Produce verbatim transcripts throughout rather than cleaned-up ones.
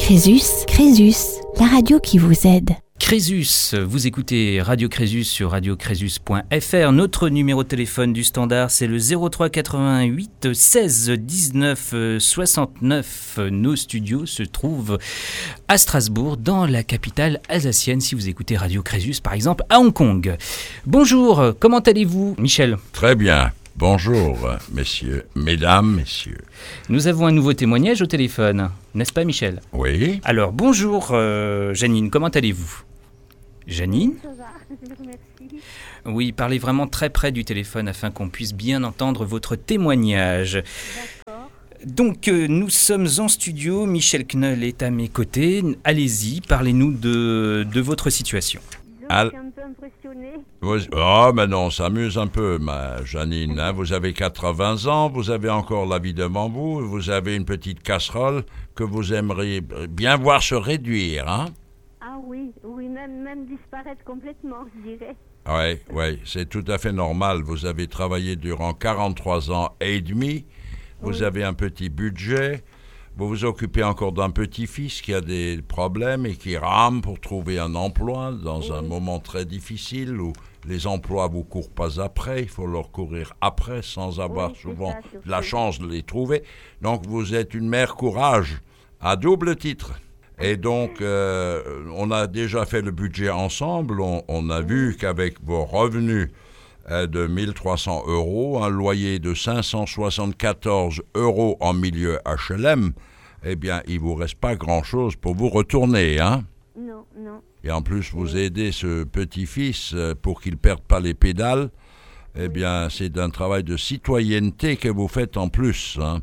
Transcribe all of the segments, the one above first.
Crésus, Crésus, la radio qui vous aide. Crésus, vous écoutez Radio Crésus sur radio crésus point f r. Notre numéro de téléphone du standard, c'est le zéro trois quatre-vingt-huit seize dix-neuf soixante-neuf. Nos studios se trouvent à Strasbourg, dans la capitale alsacienne, si vous écoutez Radio Crésus, par exemple, à Hong Kong. Bonjour, comment allez-vous, Michel ? Très bien. Bonjour, messieurs, mesdames, messieurs. Nous avons un nouveau témoignage au téléphone, n'est-ce pas, Michel ? Oui. Alors, bonjour, euh, Janine, comment allez-vous ? Janine ? Ça va, merci. Oui, parlez vraiment très près du téléphone afin qu'on puisse bien entendre votre témoignage. D'accord. Donc, euh, nous sommes en studio, Michel Knoll est à mes côtés. Allez-y, parlez-nous de, de votre situation. Disons Al- que je suis un peu impressionnée. Vous... Oh, mais non, on s'amuse un peu, ma Janine. Hein. Vous avez quatre-vingts ans, vous avez encore la vie devant vous, vous avez une petite casserole que vous aimeriez bien voir se réduire, hein? Ah oui, oui, même, même disparaître complètement, je dirais. Oui, oui, c'est tout à fait normal. Vous avez travaillé durant quarante-trois ans et demi, vous Oui. avez un petit budget, vous vous occupez encore d'un petit-fils qui a des problèmes et qui rame pour trouver un emploi dans Oui. un moment très difficile où les emplois ne vous courent pas après, il faut leur courir après sans avoir Oui, c'est souvent ça, surtout. la chance de les trouver. Donc vous êtes une mère courage à double titre. Et donc, euh, on a déjà fait le budget ensemble. On, on a vu qu'avec vos revenus euh, de mille trois cents euros, un loyer de cinq cent soixante-quatorze euros en milieu H L M, eh bien, il ne vous reste pas grand-chose pour vous retourner, hein? Non, non. Et en plus, vous aidez ce petit-fils euh, pour qu'il ne perde pas les pédales. Eh bien, c'est d'un travail de citoyenneté que vous faites en plus, hein?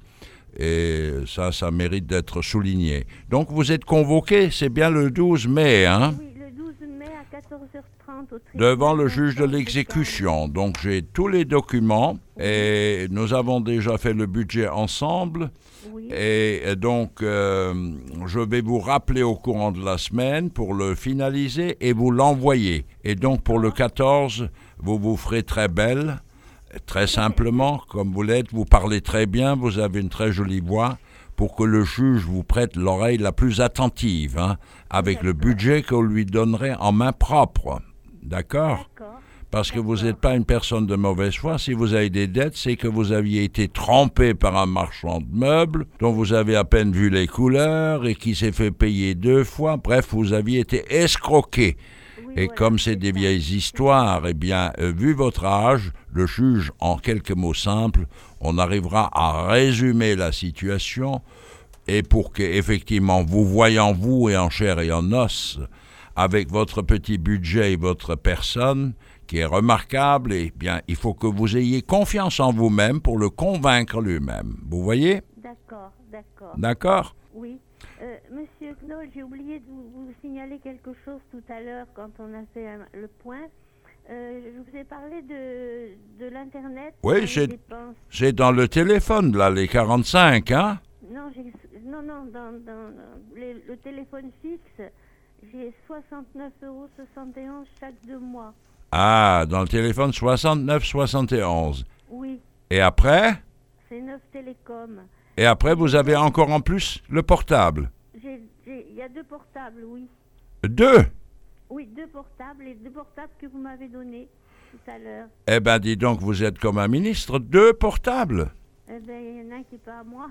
Et ça, ça mérite d'être souligné. Donc, vous êtes convoqué, c'est bien le douze mai, hein, Oui, le douze mai à quatorze heures trente au tribunal. devant le juge de l'exécution. Donc, j'ai tous les documents et nous avons déjà fait le budget ensemble. Oui, Et donc, euh, je vais vous rappeler au courant de la semaine pour le finaliser et vous l'envoyer. Et donc, pour le quatorze, vous vous ferez très belle. Très simplement, comme vous l'êtes, vous parlez très bien, vous avez une très jolie voix, pour que le juge vous prête l'oreille la plus attentive, hein, avec le budget qu'on lui donnerait en main propre. D'accord ? d'accord. Parce que vous D'accord. n'êtes pas une personne de mauvaise foi. Si vous avez des dettes, c'est que vous aviez été trompé par un marchand de meubles, dont vous avez à peine vu les couleurs, et qui s'est fait payer deux fois. Bref, vous aviez été escroqué. Oui, Et voilà, comme c'est des ça. vieilles histoires, eh bien, euh, vu votre âge, le juge, en quelques mots simples, on arrivera à résumer la situation et pour qu'effectivement, vous voyant vous et en chair et en os, avec votre petit budget et votre personne, qui est remarquable, eh bien, il faut que vous ayez confiance en vous-même pour le convaincre lui-même. Vous voyez ? D'accord, d'accord. D'accord ? Oui. Euh, Monsieur Knoll, j'ai oublié de vous, vous signaler quelque chose tout à l'heure quand on a fait un- le point. Euh, je vous ai parlé de, de l'Internet. Oui, dans les c'est- dépenses. C'est dans le téléphone, là, les quarante-cinq, hein ? Non, j'ai, non, non, dans, dans, dans les- le téléphone fixe, j'ai soixante-neuf euros soixante et onze chaque deux mois. Ah, dans le téléphone soixante-neuf soixante et onze. Oui, Et après ? c'est neuf télécoms. Et après, vous avez encore en plus le portable. J'ai, j'ai, il y a deux portables, oui. Deux. Oui, deux portables, les deux portables que vous m'avez donnés tout à l'heure. Eh ben, dis donc, vous êtes comme un ministre. Deux portables. Eh bien, il y en a un qui n'est pas à moi.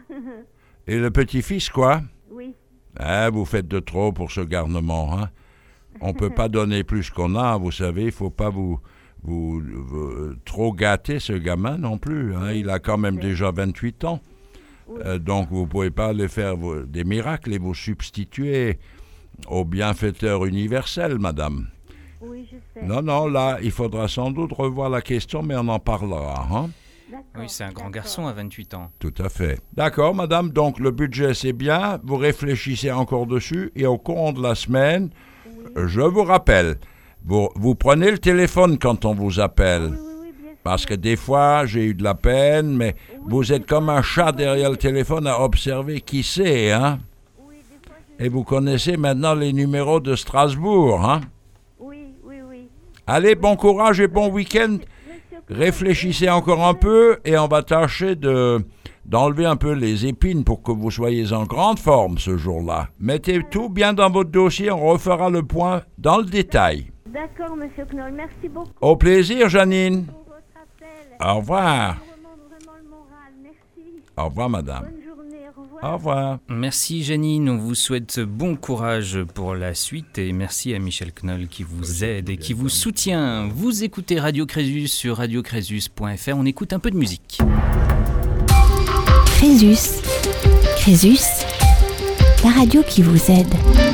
Et le petit-fils, quoi ? Oui, Ah, vous faites de trop pour ce garnement, hein. On peut pas donner plus qu'on a, vous savez. Il faut pas vous, vous, vous- trop gâter ce gamin non plus, hein. Il a quand même déjà vingt-huit ans. oui. Euh, donc, vous pouvez pas aller faire vos- des miracles et vous substituer au bienfaiteur universel, madame. Oui, je sais. Non, non, là, il faudra sans doute revoir la question, mais on en parlera, hein. D'accord, Oui, c'est un grand d'accord. garçon à vingt-huit ans. Tout à fait. D'accord, madame. Donc, le budget, c'est bien. Vous réfléchissez encore dessus. Et au courant de la semaine, Oui. je vous rappelle, vous, vous prenez le téléphone quand on vous appelle. Oui, oui, oui, bien sûr. Parce que des fois, j'ai eu de la peine, mais Oui, vous des êtes comme fois, un chat des derrière fois, le téléphone à observer qui c'est, hein. Oui, des fois, je... Et vous connaissez maintenant les numéros de Strasbourg, hein. Oui, oui, oui. Allez, bon courage et bon week-end. Monsieur Knoll, Réfléchissez encore un peu et on va tâcher de, d'enlever un peu les épines pour que vous soyez en grande forme ce jour-là. Mettez tout bien dans votre dossier, on refera le point dans le détail. D'accord, monsieur Knoll, merci beaucoup Au plaisir, Janine. pour votre appel. Au revoir. Ça remonte vraiment le moral, merci. Au revoir, madame. Bonne journée, au revoir. Au revoir. Merci Janine, on vous souhaite bon courage pour la suite et merci à Michel Knoll qui vous aide et qui vous soutient. Vous écoutez Radio Crésus sur radio crésus point f r, on écoute un peu de musique. Crésus. Crésus, la radio qui vous aide.